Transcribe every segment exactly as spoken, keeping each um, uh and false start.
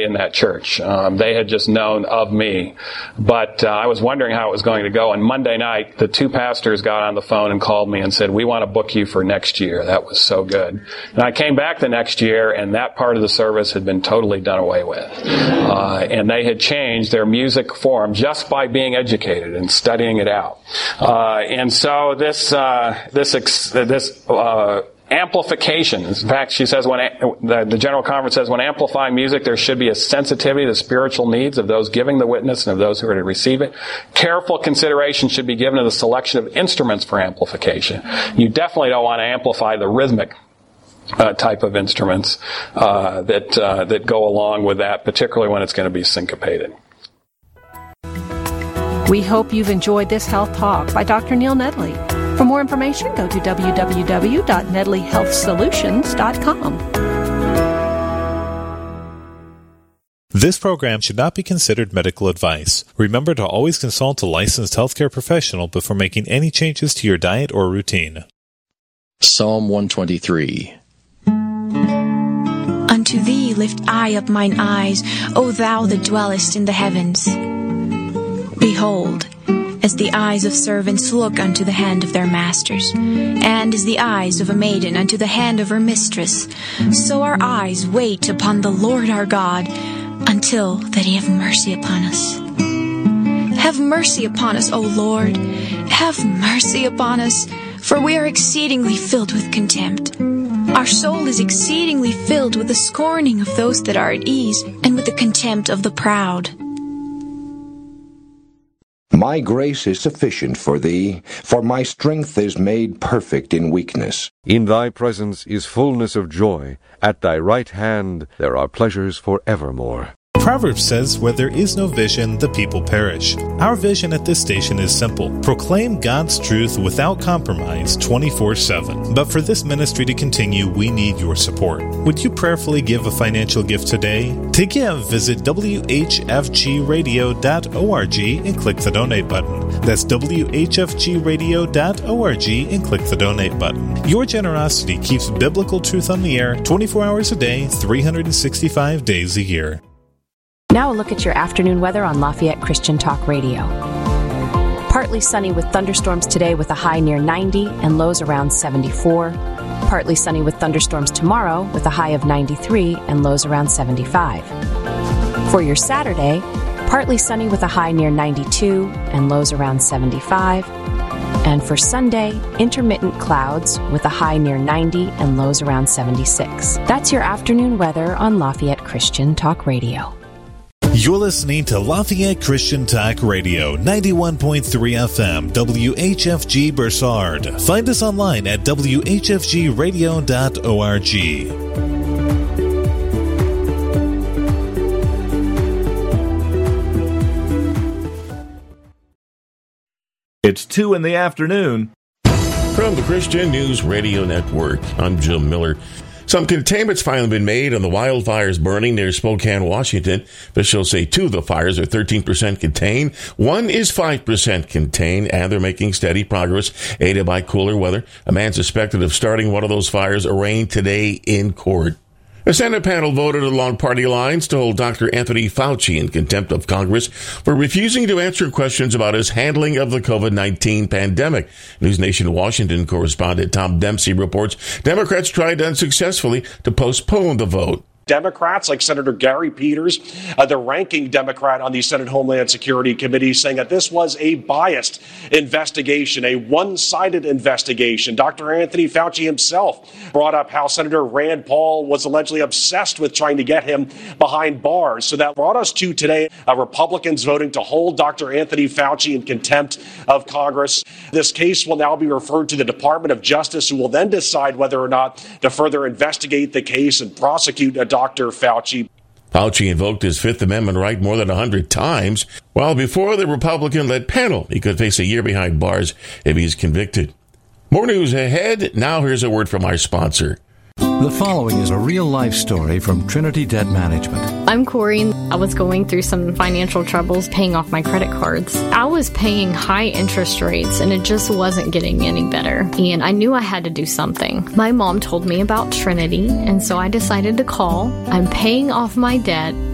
in that church. Um, they had just known of me. But uh, I was wondering how it was going to go. And Monday night, the two pastors got on the phone and called me and said, we want to book you for next year. That was so good. And I came back the next year, and that part of the service had been totally done away with. Uh, and they had changed their music form just by being educated and studying it out. Uh, and so this, uh, this, ex- this, uh, amplification. In fact, she says when the, the General Conference says when amplifying music, there should be a sensitivity to the spiritual needs of those giving the witness and of those who are to receive it. Careful consideration should be given to the selection of instruments for amplification. You definitely don't want to amplify the rhythmic uh, type of instruments uh, that uh, that go along with that, particularly when it's going to be syncopated. We hope you've enjoyed this health talk by Doctor Neil Nedley. For more information, go to w w w dot nedley health solutions dot com. This program should not be considered medical advice. Remember to always consult a licensed healthcare professional before making any changes to your diet or routine. Psalm one twenty-three. Unto thee lift I up mine eyes, O thou that dwellest in the heavens. Behold, as the eyes of servants look unto the hand of their masters, and as the eyes of a maiden unto the hand of her mistress, so our eyes wait upon the Lord our God, until that he have mercy upon us. Have mercy upon us, O Lord, have mercy upon us, for we are exceedingly filled with contempt. Our soul is exceedingly filled with the scorning of those that are at ease, and with the contempt of the proud. My grace is sufficient for thee, for my strength is made perfect in weakness. In thy presence is fullness of joy. At thy right hand there are pleasures for evermore. Proverbs says, where there is no vision, the people perish. Our vision at this station is simple. Proclaim God's truth without compromise twenty-four seven. But for this ministry to continue, we need your support. Would you prayerfully give a financial gift today? To give, visit w h f g radio dot org and click the donate button. That's w h f g radio dot org and click the donate button. Your generosity keeps biblical truth on the air twenty-four hours a day, three hundred sixty-five days a year. Now a look at your afternoon weather on Lafayette Christian Talk Radio. Partly sunny with thunderstorms today with a high near ninety and lows around seventy-four. Partly sunny with thunderstorms tomorrow with a high of ninety-three and lows around seventy-five. For your Saturday, partly sunny with a high near ninety-two and lows around seventy-five. And for Sunday, intermittent clouds with a high near ninety and lows around seventy-six. That's your afternoon weather on Lafayette Christian Talk Radio. You're listening to Lafayette Christian Talk Radio, ninety-one point three F M, W H F G Bursard. Find us online at w h f g radio dot org. It's two in the afternoon. From the Christian News Radio Network, I'm Jim Miller. Some containment's finally been made on the wildfires burning near Spokane, Washington. Officials say two of the fires are thirteen percent contained. One is five percent contained, and they're making steady progress, aided by cooler weather. A man suspected of starting one of those fires arraigned today in court. A Senate panel voted along party lines to hold Doctor Anthony Fauci in contempt of Congress for refusing to answer questions about his handling of the covid nineteen pandemic. News Nation Washington correspondent Tom Dempsey reports Democrats tried unsuccessfully to postpone the vote. Democrats like Senator Gary Peters, uh, the ranking Democrat on the Senate Homeland Security Committee, saying that this was a biased investigation, a one-sided investigation. Doctor Anthony Fauci himself brought up how Senator Rand Paul was allegedly obsessed with trying to get him behind bars. So that brought us to today, uh, Republicans voting to hold Doctor Anthony Fauci in contempt of Congress. This case will now be referred to the Department of Justice, who will then decide whether or not to further investigate the case and prosecute a Doctor Fauci. Fauci invoked his Fifth Amendment right more than one hundred times, while before the Republican-led panel, he could face a year behind bars if he's convicted. More news ahead. Now here's a word from our sponsor. The following is a real-life story from Trinity Debt Management. I'm Corey. I was going through some financial troubles paying off my credit cards. I was paying high interest rates, and it just wasn't getting any better. And I knew I had to do something. My mom told me about Trinity, and so I decided to call. I'm paying off my debt. I'm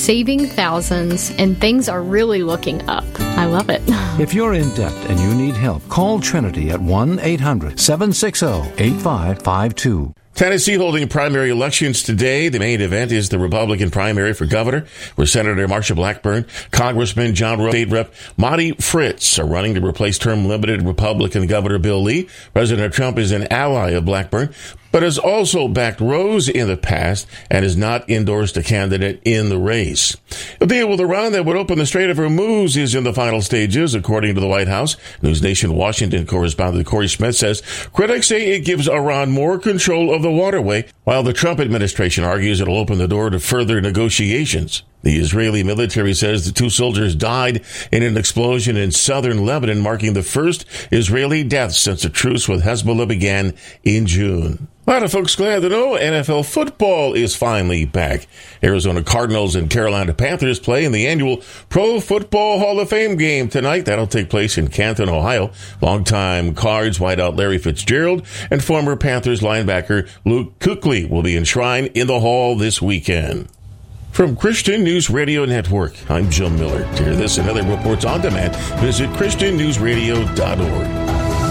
saving thousands, and things are really looking up. I love it. If you're in debt and you need help, call Trinity at one eight hundred seven six zero eight five five two. Tennessee holding primary elections today. The main event is the Republican primary for governor, where Senator Marsha Blackburn, Congressman John Rowe, State Rep Monty Fritz are running to replace term-limited Republican Governor Bill Lee. President Trump is an ally of Blackburn, but has also backed Rose in the past and has not endorsed a candidate in the race. A deal with Iran that would open the Strait of Hormuz is in the final stages, according to the White House. News Nation Washington correspondent Corey Smith says critics say it gives Iran more control of the waterway, while the Trump administration argues it'll open the door to further negotiations. The Israeli military says the two soldiers died in an explosion in southern Lebanon, marking the first Israeli death since a truce with Hezbollah began in June. A lot of folks glad to know N F L football is finally back. Arizona Cardinals and Carolina Panthers play in the annual Pro Football Hall of Fame game tonight. That'll take place in Canton, Ohio. Longtime Cards wideout Larry Fitzgerald and former Panthers linebacker Luke Kuechly will be enshrined in the hall this weekend. From Christian News Radio Network, I'm Jim Miller. To hear this and other reports on demand, visit christian news radio dot org.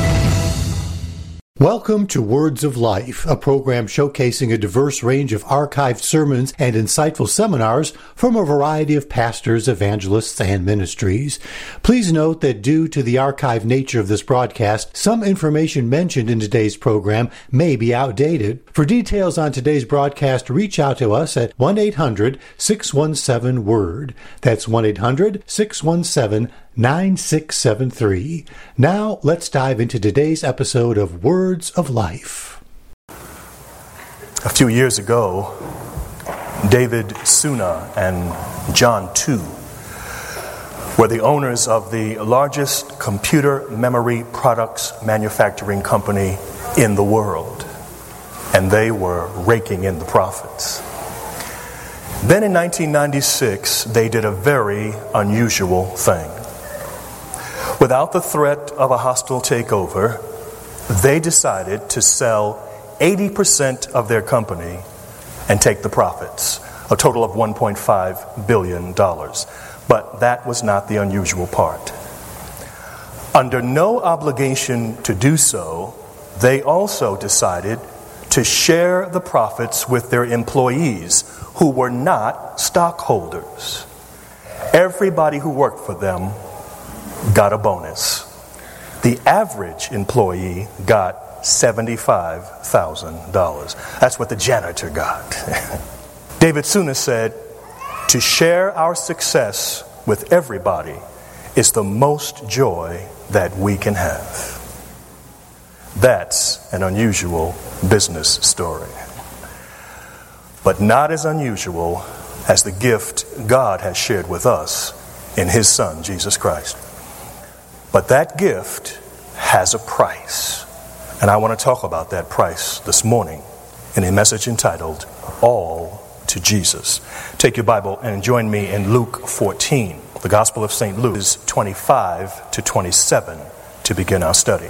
Welcome to Words of Life, a program showcasing a diverse range of archived sermons and insightful seminars from a variety of pastors, evangelists, and ministries. Please note that due to the archived nature of this broadcast, some information mentioned in today's program may be outdated. For details on today's broadcast, reach out to us at one eight hundred six one seven word. That's one eight hundred six one seven nine six seven three. Now, let's dive into today's episode of Words of Life. A few years ago, David Suna and John Tu were the owners of the largest computer memory products manufacturing company in the world, and they were raking in the profits. Then in nineteen ninety-six, they did a very unusual thing. Without the threat of a hostile takeover, they decided to sell eighty percent of their company and take the profits, a total of one point five billion dollars. But that was not the unusual part. Under no obligation to do so, they also decided to share the profits with their employees who were not stockholders. Everybody who worked for them got a bonus. The average employee got seventy-five thousand dollars. That's what the janitor got. David Suna said, "To share our success with everybody is the most joy that we can have." That's an unusual business story, but not as unusual as the gift God has shared with us in His Son, Jesus Christ. But that gift has a price, and I want to talk about that price this morning in a message entitled, All to Jesus. Take your Bible and join me in Luke fourteen, the Gospel of Saint Luke, is twenty-five to twenty-seven, to begin our study.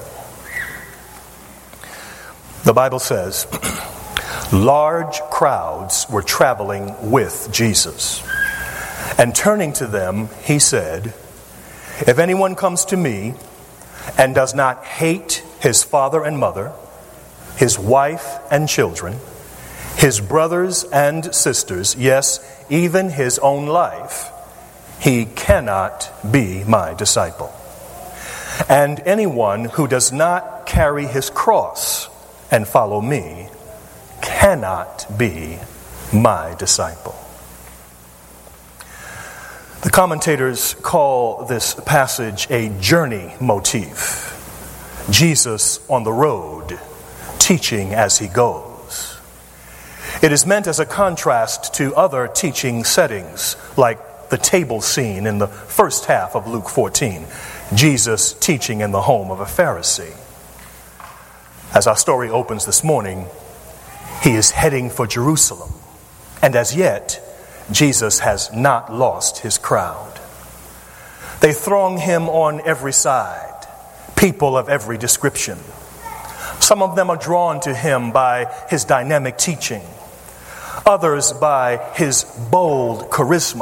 The Bible says, large crowds were traveling with Jesus, and turning to them, He said, "If anyone comes to me and does not hate his father and mother, his wife and children, his brothers and sisters, yes, even his own life, he cannot be my disciple. And anyone who does not carry his cross and follow me cannot be my disciple." The commentators call this passage a journey motif. Jesus on the road, teaching as He goes. It is meant as a contrast to other teaching settings, like the table scene in the first half of Luke fourteen, Jesus teaching in the home of a Pharisee. As our story opens this morning, He is heading for Jerusalem, and as yet, Jesus has not lost His crowd. They throng Him on every side, people of every description. Some of them are drawn to Him by His dynamic teaching, others by His bold charisma